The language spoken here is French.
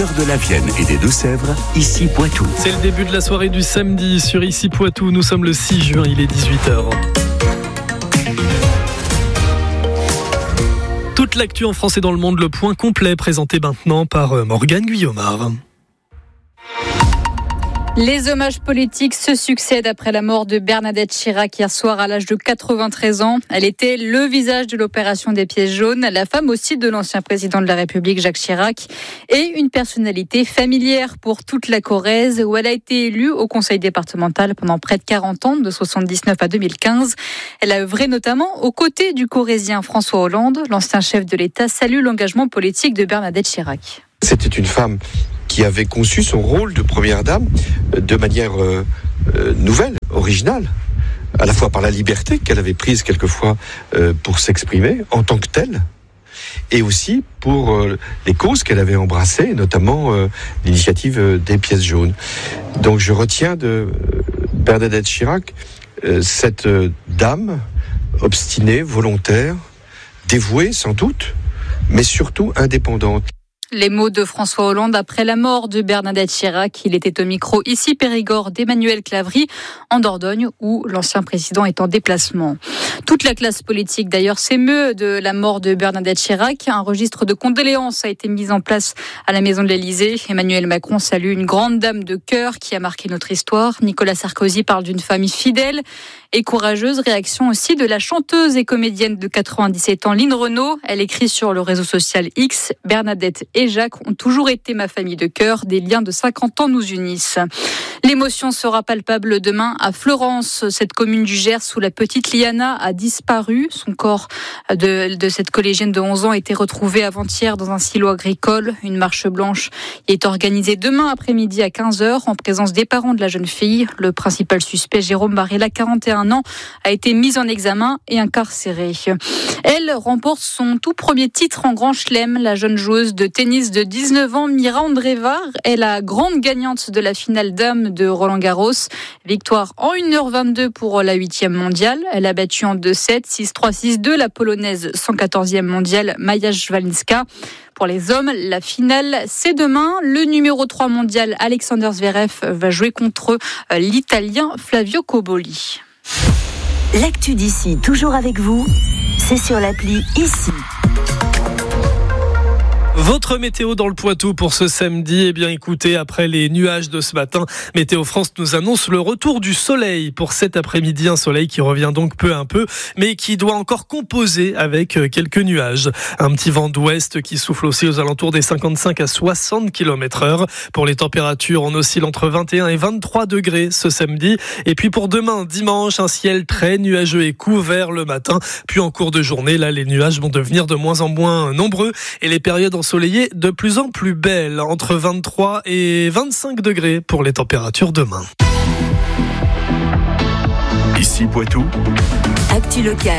cœur de la Vienne et des Deux-Sèvres, ici Poitou. C'est le début de la soirée du samedi sur Ici Poitou. Nous sommes le 6 juin, il est 18h. Toute l'actu en France et dans le monde, le point complet présenté maintenant par Morgane Guillaumard. Les hommages politiques se succèdent après la mort de Bernadette Chirac hier soir à l'âge de 93 ans. Elle était le visage de l'opération des pièces jaunes, la femme aussi de l'ancien président de la République Jacques Chirac et une personnalité familière pour toute la Corrèze où elle a été élue au conseil départemental pendant près de 40 ans, de 79 à 2015. Elle a œuvré notamment aux côtés du Corrézien François Hollande. L'ancien chef de l'État salue l'engagement politique de Bernadette Chirac. C'était une femme qui avait conçu son rôle de première dame de manière nouvelle, originale, à la fois par la liberté qu'elle avait prise quelquefois pour s'exprimer en tant que telle, et aussi pour les causes qu'elle avait embrassées, notamment l'initiative des pièces jaunes. Donc je retiens de Bernadette Chirac cette dame obstinée, volontaire, dévouée sans doute, mais surtout indépendante. Les mots de François Hollande après la mort de Bernadette Chirac. Il était au micro ici Périgord d'Emmanuel Clavry en Dordogne où l'ancien président est en déplacement. Toute la classe politique d'ailleurs s'émeut de la mort de Bernadette Chirac. Un registre de condoléances a été mis en place à la Maison de l'Élysée. Emmanuel Macron salue une grande dame de cœur qui a marqué notre histoire. Nicolas Sarkozy parle d'une famille fidèle et courageuse. Réaction aussi de la chanteuse et comédienne de 97 ans, Line Renaud. Elle écrit sur le réseau social X: Bernadette et Jacques ont toujours été ma famille de cœur. Des liens de 50 ans nous unissent. L'émotion sera palpable demain à Fleurance. Cette commune du Gers où la petite Liana a disparu. Son corps de cette collégienne de 11 ans a été retrouvé avant-hier dans un silo agricole. Une marche blanche est organisée demain après-midi à 15h en présence des parents de la jeune fille. Le principal suspect, Jérôme Barella, 41 ans, a été mis en examen et incarcéré. Elle remporte son tout premier titre en Grand Chelem. La jeune joueuse de tennis de 19 ans, Mira Andreeva, est la grande gagnante de la finale dames de Roland-Garros. Victoire en 1h22 pour la 8e mondiale. Elle a battu en 2-7, 6-3, 6-2 la polonaise 114e mondiale Maja Szwalinska. Pour les hommes, la finale, c'est demain. Le numéro 3 mondial Alexander Zverev va jouer contre l'Italien Flavio Cobolli. L'actu d'ici, toujours avec vous, c'est sur l'appli Ici. Votre météo dans le Poitou pour ce samedi, eh bien écoutez, après les nuages de ce matin, Météo France nous annonce le retour du soleil pour cet après-midi, un soleil qui revient donc peu à peu, mais qui doit encore composer avec quelques nuages. Un petit vent d'ouest qui souffle aussi aux alentours des 55 à 60 km/h. Pour les températures, on oscille entre 21 et 23 degrés ce samedi. Et puis pour demain, dimanche, un ciel très nuageux et couvert le matin. Puis en cours de journée, là, les nuages vont devenir de moins en moins nombreux et les périodes ensoleillées de plus en plus belles, entre 23 et 25 degrés pour les températures demain. Ici Poitou. Actu locale.